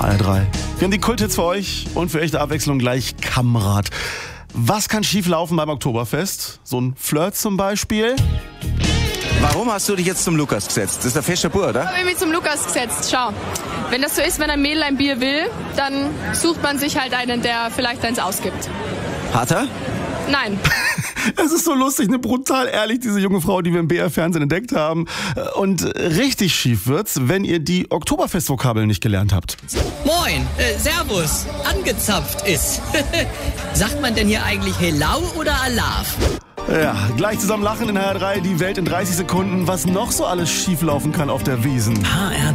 HR3. Wir haben die Kulthits für euch und für echte Abwechslung gleich Kamerad. Was kann schief laufen beim Oktoberfest? So ein Flirt zum Beispiel? Warum hast du dich jetzt zum Lukas gesetzt? Das ist der feste Bub, oder? Ich habe mich zum Lukas gesetzt. Schau, wenn das so ist, wenn ein Mädel ein Bier will, dann sucht man sich halt einen, der vielleicht eins ausgibt. Hat er? Nein. Es ist so lustig, ne? Brutal ehrlich, diese junge Frau, die wir im BR-Fernsehen entdeckt haben. Und richtig schief wird's, wenn ihr die Oktoberfest-Vokabeln nicht gelernt habt. Moin, Servus, angezapft ist. Sagt man denn hier eigentlich Helau oder Alaf? Ja, gleich zusammen lachen in HR3, die Welt in 30 Sekunden, was noch so alles schief laufen kann auf der Wiesn. HR3.